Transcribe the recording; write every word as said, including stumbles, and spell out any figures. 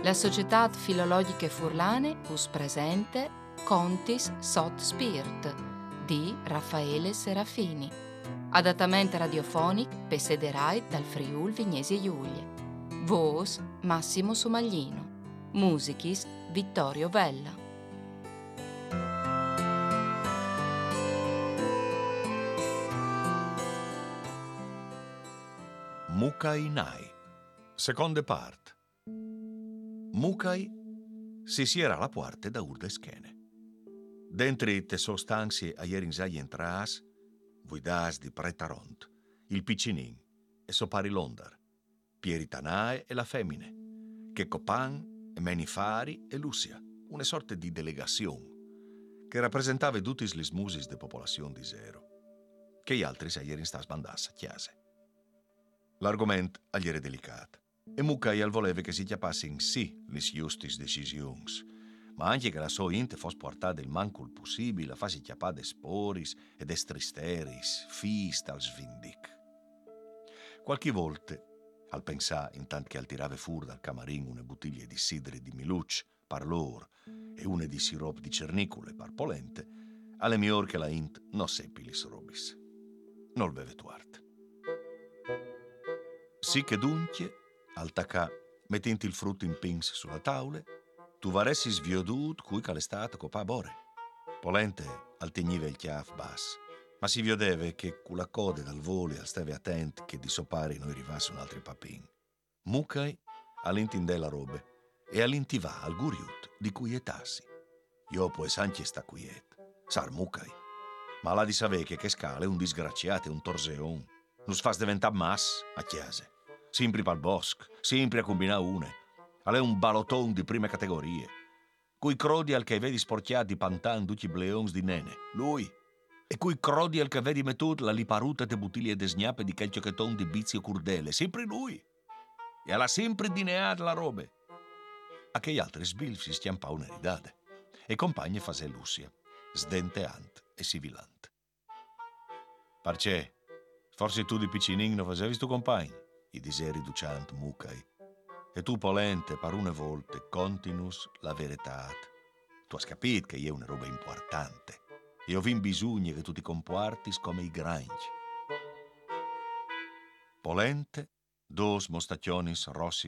La Società Filologiche Furlane us presente Contis sot Spirt di Raffaele Serafini. Adattamento radiofonic per sederai dal Friul Vignesi Giulie. Voce Massimo Sumaglino. Musichis Vittorio Vella. Mukai Nai, seconda parte. Mukai si siera alla porta da urde schene. Dentri te sostanzie a ieri insai entras, vuidas di pretaront, il piccinin e sopari l'ondar, Pieritanae e la femmine, che Copan e Menifari e Lucia, una sorta di delegazione che rappresentava tutti gli smusis de popolazione di zero, che gli altri a ieri in sta sbandassa chiase. L'argomento agli era delicato e Mukai al voleva che si chiappasse in sì le giustis decisions, ma anche che la sua inte fosse portata il mancul possibile a farsi chiappare sporis ed estristeris, fista al svindic. Qualche volta, al pensare, intanto che al tirava fuori dal camarin una bottiglia di sidri di Miluc par lor e una di sirop di cernicole par polente, alle miglior che la int non seppi lis robis. Non beve tuarte. Sì che dunque, al tacà, mettenti il frutto in pins sulla tavola, tu varessi sviodut cui calestate copa bore. Polente al tegniva il chiaf bas, ma si vedeva che con la coda dal volo al steve attent che di sopari noi arrivasse un altro papin. Mukai all'intindè la robe e all'intivà al guriut di cui etassi. Io poi anche sta quiet, sar Mukai, ma la di sapere che che scale un disgraziato e un torseon. Nos fas diventare mas a chiese. Sempre pal bosco, sempre a combinare une. È un baloton di prime categorie. Cui crodi al che vedi sporchiati pantan tutti i bleons di nene. Lui. E cui crodi al che vedi metut la liparuta de bottiglie de snappe di quel cioccheton di bizio curdele. Sempre lui. E alla sempre dineata la robe. A che gli altri sbilf si stiampa una ridade. E compagne fase Lucia, sdenteante e sibilante. Parce, forse tu di piccinin non facevi tu compagni, i diseri riduciant Mukai. E tu polente, par una volte, continus la verità. Tu has capito che è una roba importante. E ho vin bisogno che tu ti comportis come i grangi. Polente, dos mostacchionis rossi